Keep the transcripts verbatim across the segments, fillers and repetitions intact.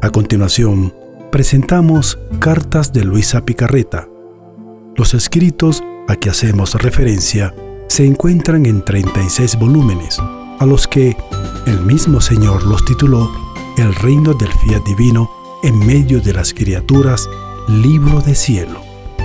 A continuación, presentamos Cartas de Luisa Picarreta. Los escritos a que hacemos referencia se encuentran en treinta y seis volúmenes, a los que el mismo Señor los tituló El reino del fiat divino en medio de las criaturas, libro de cielo.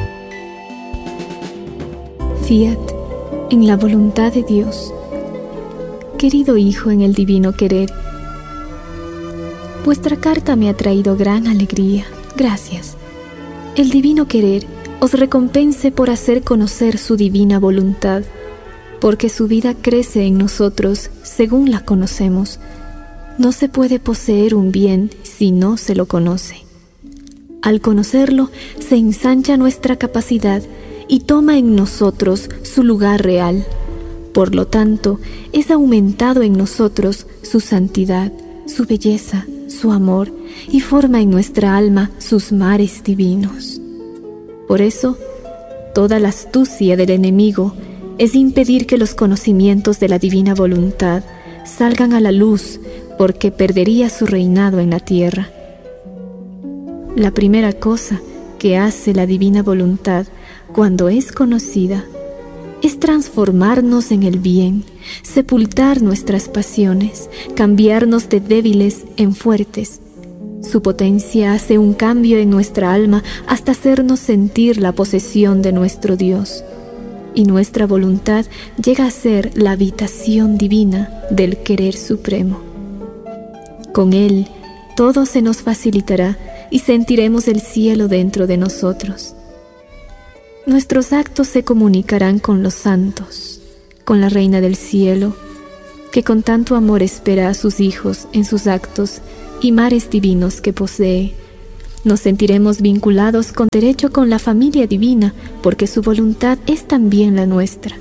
Fiat en la voluntad de Dios. Querido Hijo en el divino querer, vuestra carta me ha traído gran alegría. Gracias. El divino querer os recompense por hacer conocer su divina voluntad, porque su vida crece en nosotros según la conocemos. No se puede poseer un bien si no se lo conoce. Al conocerlo, se ensancha nuestra capacidad y toma en nosotros su lugar real. Por lo tanto, es aumentado en nosotros su santidad, su belleza, su amor, y forma en nuestra alma sus mares divinos. Por eso, toda la astucia del enemigo es impedir que los conocimientos de la divina voluntad salgan a la luz, porque perdería su reinado en la tierra. La primera cosa que hace la divina voluntad cuando es conocida es transformarnos en el bien, sepultar nuestras pasiones, cambiarnos de débiles en fuertes. Su potencia hace un cambio en nuestra alma hasta hacernos sentir la posesión de nuestro Dios, y nuestra voluntad llega a ser la habitación divina del querer supremo. Con Él todo se nos facilitará y sentiremos el cielo dentro de nosotros. Nuestros actos se comunicarán con los santos, con la Reina del Cielo, que con tanto amor espera a sus hijos en sus actos y mares divinos que posee. Nos sentiremos vinculados con derecho con la familia divina, porque su voluntad es también la nuestra.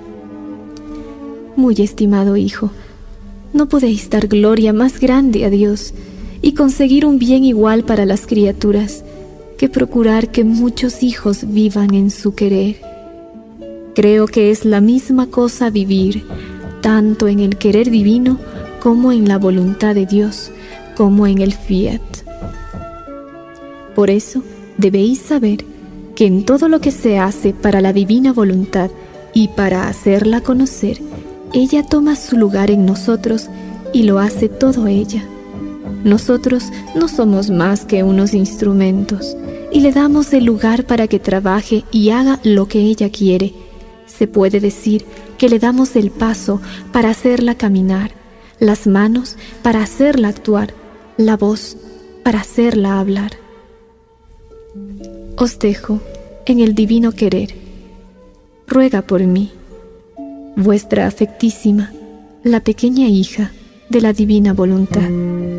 Muy estimado Hijo, no podéis dar gloria más grande a Dios y conseguir un bien igual para las criaturas que procurar que muchos hijos vivan en su querer. Creo que es la misma cosa vivir tanto en el querer divino como en la voluntad de Dios, como en el fiat. Por eso debéis saber que en todo lo que se hace para la divina voluntad y para hacerla conocer, ella toma su lugar en nosotros y lo hace todo ella. Nosotros no somos más que unos instrumentos y le damos el lugar para que trabaje y haga lo que ella quiere. Se puede decir que le damos el paso para hacerla caminar, las manos para hacerla actuar, la voz para hacerla hablar. Os dejo en el divino querer. Ruega por mí, vuestra afectísima, la pequeña hija de la divina voluntad.